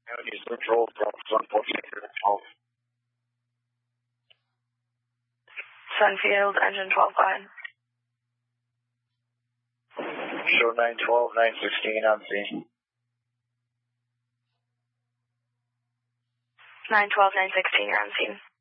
County Central from Sunfield, 12. Sunfield, engine 12, go ahead. Show 912, 916 on scene. 912, 916, you're on scene.